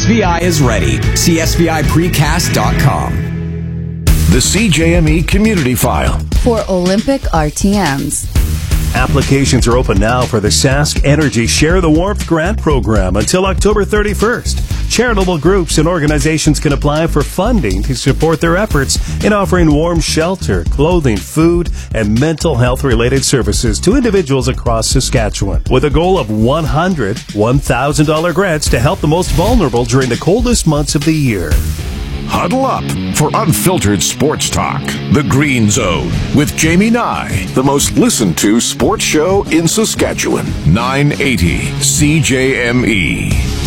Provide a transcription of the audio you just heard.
CSVI is ready. CSVIPrecast.com. The CJME Community File for Olympic RTMs. Applications are open now for the Sask Energy Share the Warmth Grant Program until October 31st. Charitable groups and organizations can apply for funding to support their efforts in offering warm shelter, clothing, food, and mental health-related services to individuals across Saskatchewan, with a goal of $100,000 grants to help the most vulnerable during the coldest months of the year. Huddle up for unfiltered sports talk. The Green Zone with Jamie Nye, the most listened to sports show in Saskatchewan. 980 CJME.